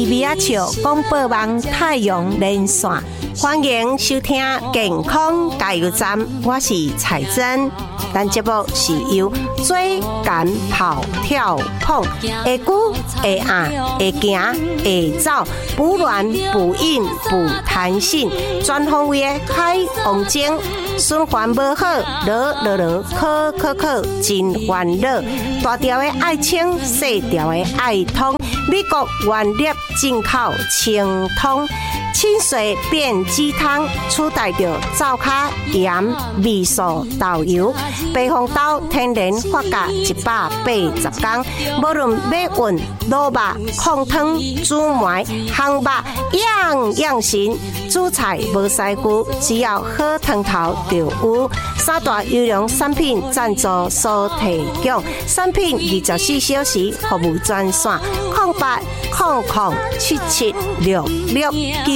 WHO 广播网太阳连线，欢迎收听健康加油站，我是彩珍。咱节目是由追赶跑跳碰，会久会硬会行会走，不乱不硬不弹性，全方位的海王精，循环无好，考，真烦恼。大条的爱清，细条的爱通，美国原粒进口清通。清水变鸡汤，取代着灶卡盐、味素、豆油。白红豆天然发酵180天，无论要运、卤肉、控汤、煮糜、烘肉，样样行。煮菜无师傅，只要好汤头就有。三大优良产品赞助所提供，产品24小时服务专线：0800776669。